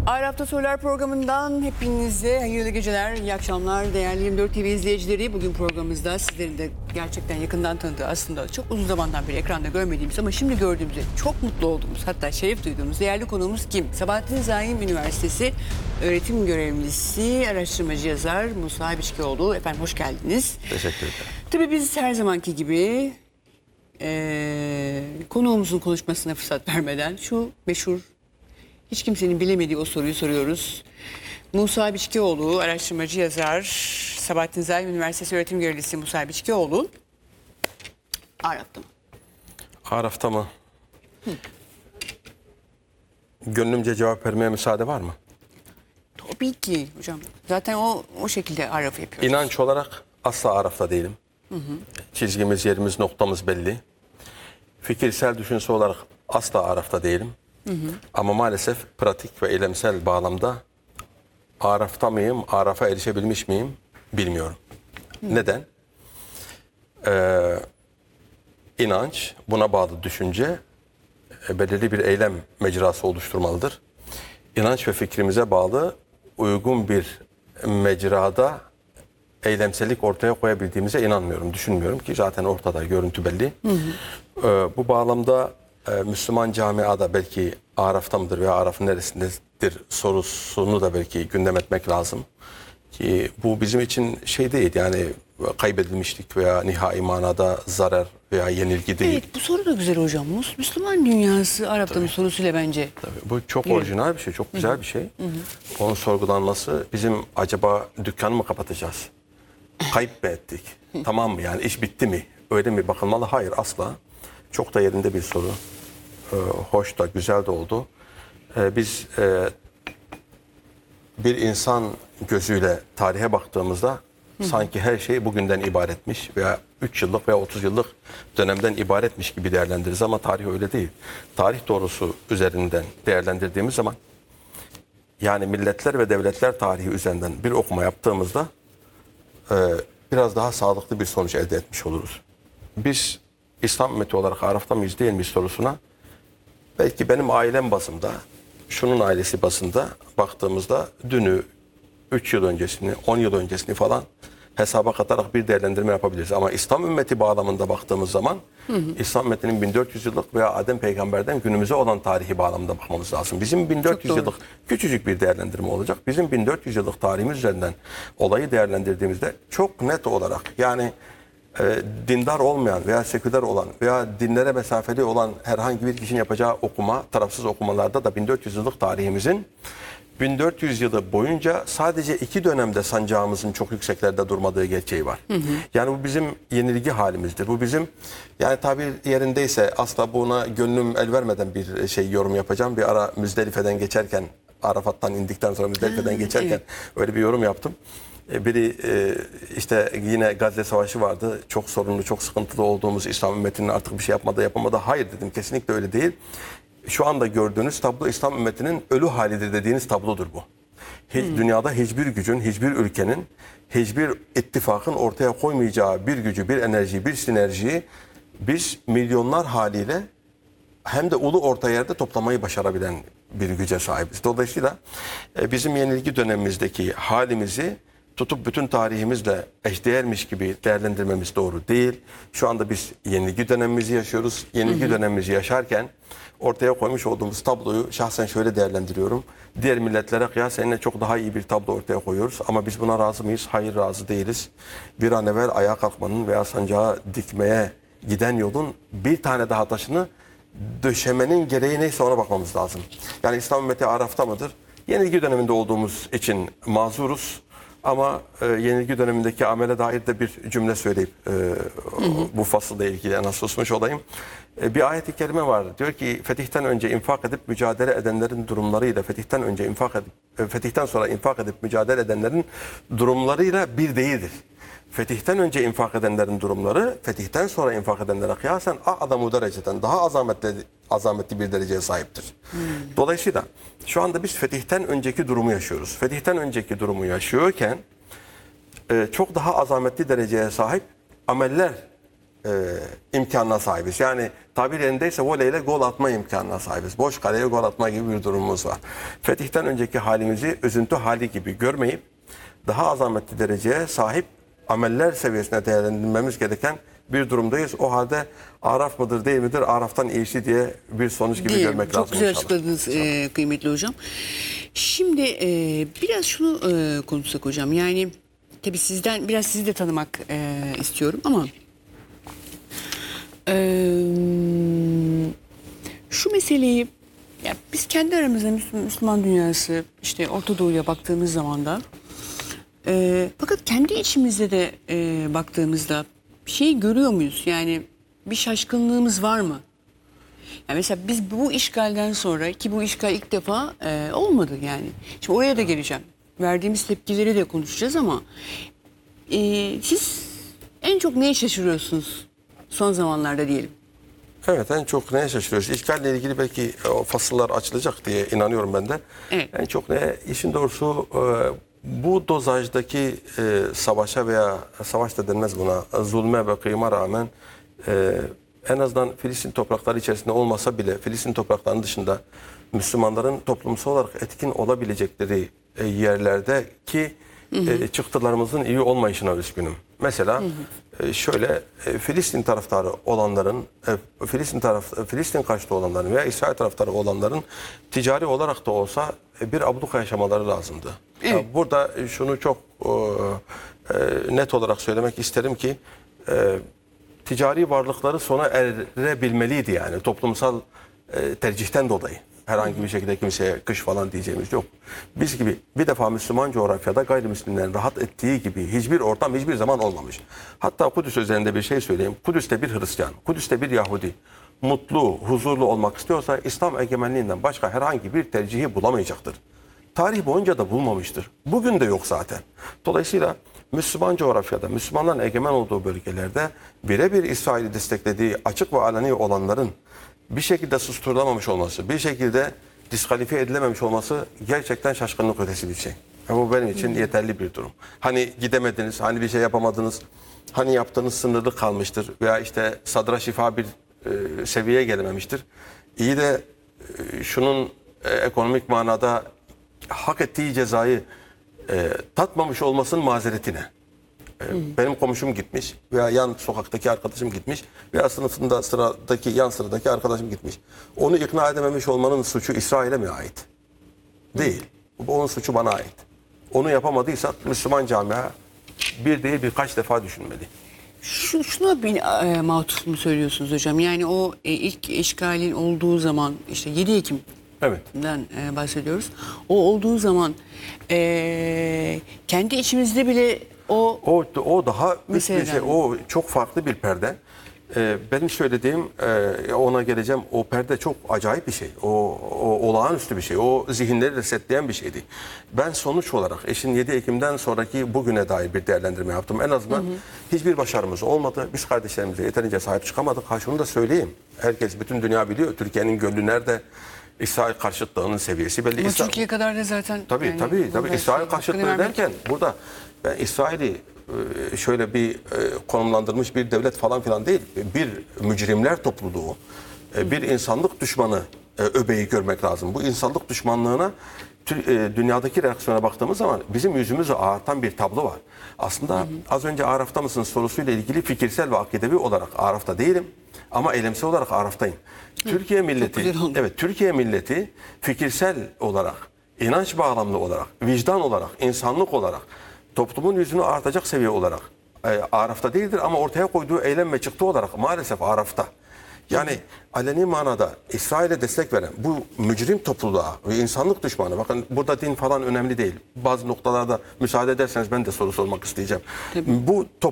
Ayrı Hafta Sorular programından hepinize hayırlı geceler, iyi akşamlar değerli 24 TV izleyicileri. Bugün programımızda sizlerin de gerçekten yakından tanıdığı, aslında çok uzun zamandan beri ekranda görmediğimiz ama şimdi gördüğümüzde çok mutlu olduğumuz, hatta şeref duyduğumuz değerli konuğumuz kim? Sabahattin Zaim Üniversitesi öğretim görevlisi, araştırmacı yazar Musa Biçkioğlu. Efendim hoş geldiniz. Teşekkür ederim. Tabii biz her zamanki gibi konuğumuzun konuşmasına fırsat vermeden şu meşhur, hiç kimsenin bilemediği o soruyu soruyoruz. Musa Biçkioğlu, araştırmacı yazar, Sabahattin Zaim Üniversitesi öğretim görevlisi Musa Biçkioğlu. Araf'ta mı? Araf'ta mı? Gönlümce cevap vermeye müsaade var mı? Tabii ki hocam. Zaten o şekilde Araf yapıyoruz. İnanç olarak asla Araf'ta değilim. Çizgimiz, yerimiz, noktamız belli. Fikirsel düşünce olarak asla Araf'ta değilim. Ama maalesef pratik ve eylemsel bağlamda Araf'ta mıyım, Araf'a erişebilmiş miyim bilmiyorum. Neden? İnanç, buna bağlı düşünce belirli bir eylem mecrası oluşturmalıdır. İnanç ve fikrimize bağlı uygun bir mecrada eylemsellik ortaya koyabildiğimize inanmıyorum, düşünmüyorum ki zaten ortada, görüntü belli. Bu bağlamda Müslüman camiada belki Araf'ta mıdır veya Araf'ın neresindedir sorusunu da belki gündem etmek lazım. Ki bu bizim için şey değil, yani kaybedilmişlik veya nihai manada zarar veya yenilgi değil. Evet, bu soru da güzel hocam. Müslüman dünyası Araf'ta mı sorusuyla bence. Tabii, bu çok orijinal bir şey, çok güzel bir şey. Onun sorgulanması, bizim acaba dükkanı mı kapatacağız? Kayıp mı ettik? Tamam mı, yani iş bitti mi? Öyle mi bakılmalı? Hayır, asla. Çok da yerinde bir soru. Hoş da, güzel de oldu. Biz bir insan gözüyle tarihe baktığımızda sanki her şey bugünden ibaretmiş veya 3 yıllık veya 30 yıllık dönemden ibaretmiş gibi değerlendiririz ama tarih öyle değil. Tarih doğrusu üzerinden değerlendirdiğimiz zaman, yani milletler ve devletler tarihi üzerinden bir okuma yaptığımızda biraz daha sağlıklı bir sonuç elde etmiş oluruz. Biz İslam ümmeti olarak Araf'ta mıyız değil miyiz sorusuna, belki benim ailem bazında, şunun ailesi bazında baktığımızda dünü, 3 yıl öncesini, 10 yıl öncesini falan hesaba katarak bir değerlendirme yapabiliriz. Ama İslam ümmeti bağlamında baktığımız zaman İslam ümmetinin 1400 yıllık veya Adem peygamberden günümüze olan tarihi bağlamında bakmamız lazım. Bizim 1400 yıllık küçücük bir değerlendirme olacak. Bizim 1400 yıllık tarihimiz üzerinden olayı değerlendirdiğimizde çok net olarak, yani dindar olmayan veya seküler olan veya dinlere mesafeli olan herhangi bir kişinin yapacağı okuma, tarafsız okumalarda da 1400 yıllık tarihimizin 1400 yılı boyunca sadece 2 dönemde sancağımızın çok yükseklerde durmadığı gerçeği var. Yani bu bizim yenilgi halimizdir. Bu bizim, yani tabir yerindeyse, asla buna gönlüm el vermeden bir şey yorum yapacağım. Bir ara Müzdelife'den geçerken, Arafat'tan indikten sonra Müzdelife'den geçerken öyle bir yorum yaptım. Biri işte yine Gazze Savaşı vardı. Çok sorunlu, çok sıkıntılı olduğumuz İslam ümmetinin artık bir şey yapamadı. Hayır dedim, kesinlikle öyle değil. Şu anda gördüğünüz tablo İslam ümmetinin ölü halidir dediğiniz tablodur bu. Dünyada hiçbir gücün, hiçbir ülkenin, hiçbir ittifakın ortaya koymayacağı bir gücü, bir enerjiyi, bir sinerjiyi biz milyonlar haliyle hem de ulu orta yerde toplamayı başarabilen bir güce sahibiz. Dolayısıyla bizim yenilgi dönemimizdeki halimizi tutup bütün tarihimizle eşdeğermiş gibi değerlendirmemiz doğru değil. Şu anda biz yenilgi dönemimizi yaşıyoruz. Yenilgi dönemimizi yaşarken ortaya koymuş olduğumuz tabloyu şahsen şöyle değerlendiriyorum. Diğer milletlere kıyasen çok daha iyi bir tablo ortaya koyuyoruz. Ama biz buna razı mıyız? Hayır, razı değiliz. Bir an evvel ayağa kalkmanın veya sancağı dikmeye giden yolun bir tane daha taşını döşemenin gereği neyse ona bakmamız lazım. Yani İslam ümmeti Araf'ta mıdır? Yenilgi döneminde olduğumuz için mazuruz. Ama yenilgi dönemindeki amele dair de bir cümle söyleyip bu fasılla ilgili nasıl susmuş olayım. Bir ayet-i kerime var. Diyor ki, fetihten önce infak edip mücadele edenlerin durumlarıyla fetihten sonra infak edip mücadele edenlerin durumlarıyla bir değildir. Fetihten önce infak edenlerin durumları fetihten sonra infak edenlere kıyasen a'zamu dereceden daha azametli bir dereceye sahiptir. Dolayısıyla şu anda biz fetihten önceki durumu yaşıyoruz. Fetihten önceki durumu yaşıyorken çok daha azametli dereceye sahip ameller imkanına sahibiz. Yani tabir yerindeyse voleyle gol atma imkanına sahibiz. Boş kaleye gol atma gibi bir durumumuz var. Fetihten önceki halimizi üzüntü hali gibi görmeyip daha azametli dereceye sahip ameller seviyesine değerlendirmemiz gereken bir durumdayız. O halde Araf mıdır değil midir? Araf'tan iyisi diye bir sonuç gibi Değil. görmek lazım. Çok güzel inşallah. açıkladınız kıymetli hocam. Şimdi biraz şunu konuşsak hocam. Yani tabii sizden biraz sizi de tanımak istiyorum ama şu meseleyi ya biz kendi aramızda Müslüman dünyası işte Orta Doğu'ya baktığımız zaman da fakat kendi içimizde de baktığımızda bir şey görüyor muyuz? Yani bir şaşkınlığımız var mı? Yani mesela biz bu işgalden sonra ki bu işgal ilk defa olmadı yani. Şimdi oraya da geleceğim. Verdiğimiz tepkileri de konuşacağız ama siz en çok neye şaşırıyorsunuz son zamanlarda diyelim? Evet, en çok neye şaşırıyoruz? İşgalle ilgili belki o fasıllar açılacak diye inanıyorum ben de. Evet. En çok ne? İşin doğrusu bu dozajdaki savaşa veya savaş da denmez buna, zulme ve kıyıma rağmen en azından Filistin toprakları içerisinde olmasa bile Filistin topraklarının dışında Müslümanların toplumsal olarak etkin olabilecekleri yerlerdeki çıktılarımızın iyi olmayışına üzgünüm. Mesela şöyle Filistin taraftarı olanların, Filistin karşıtı olanların veya İsrail taraftarı olanların ticari olarak da olsa bir abluka yaşamaları lazımdı. Evet. Ya burada şunu çok net olarak söylemek isterim ki ticari varlıkları sona erebilmeliydi yani toplumsal tercihten dolayı. Herhangi bir şekilde kimseye kış falan diyeceğimiz yok. Biz gibi bir defa Müslüman coğrafyada gayrimüslimlerin rahat ettiği gibi hiçbir ortam hiçbir zaman olmamış. Hatta Kudüs üzerinde bir şey söyleyeyim. Kudüs'te bir Hristiyan, Kudüs'te bir Yahudi mutlu, huzurlu olmak istiyorsa İslam egemenliğinden başka herhangi bir tercihi bulamayacaktır. Tarih boyunca da bulmamıştır. Bugün de yok zaten. Dolayısıyla Müslüman coğrafyada, Müslümanların egemen olduğu bölgelerde birebir İsrail'i desteklediği açık ve aleni olanların bir şekilde susturulamamış olması, bir şekilde diskalifiye edilememiş olması gerçekten şaşkınlık ötesi bir şey. Bu benim için yeterli bir durum. Hani gidemediniz, hani bir şey yapamadınız, hani yaptığınız sınırlı kalmıştır veya işte sadra şifa bir seviyeye gelememiştir. İyi de şunun ekonomik manada hak ettiği cezayı tatmamış olmasının mazeretine. Benim komşum gitmiş veya yan sokaktaki arkadaşım gitmiş veya sınıfında sıradaki yan sıradaki arkadaşım gitmiş. Onu ikna edememiş olmanın suçu İsrail'e mi ait? Değil. Onun suçu bana ait. Onu yapamadıysak Müslüman camia bir değil birkaç defa düşünmeli. Şuna bir matuf mu söylüyorsunuz hocam? Yani o ilk işgalin olduğu zaman işte 7 Ekim Evet. bahsediyoruz. O olduğu zaman kendi içimizde bile O daha üst bir Meseleden. şey. O çok farklı bir perde. Benim söylediğim ona geleceğim. O perde çok acayip bir şey. O olağanüstü bir şey. O zihinleri resetleyen bir şeydi. Ben sonuç olarak eşin 7 Ekim'den sonraki bugüne dair bir değerlendirme yaptım. En azından hiçbir başarımız olmadı. Biz kardeşlerimize yeterince sahip çıkamadık. Ha şunu da söyleyeyim. Herkes, bütün dünya biliyor. Türkiye'nin gönlü nerede? İsrail karşıtlığının seviyesi belli. ama Türkiye kadar da zaten Tabii tabii. İsrail karşıtlığı derken burada ben İsrail'i şöyle bir konumlandırmış bir devlet falan filan değil. Bir mücrimler topluluğu, bir insanlık düşmanı öbeği görmek lazım. Bu insanlık düşmanlığına dünyadaki reaksiyona baktığımız zaman bizim yüzümüzü ağartan bir tablo var. Aslında az önce Araf'ta mısınız sorusuyla ilgili fikirsel ve akidevi olarak Araf'ta değilim ama eylemsel olarak Araf'tayım. Türkiye milleti, evet, Türkiye milleti fikirsel olarak, inanç bağlamlı olarak, vicdan olarak, insanlık olarak, toplumun yüzünü artacak seviye olarak Araf'ta değildir ama ortaya koyduğu eylem ve çıktı olarak maalesef Araf'ta. Yani aleni manada İsrail'e destek veren bu mücrim topluluğa ve insanlık düşmanı, bakın burada din falan önemli değil. Bazı noktalarda müsaade ederseniz ben de soru sormak isteyeceğim. Tabii. Bu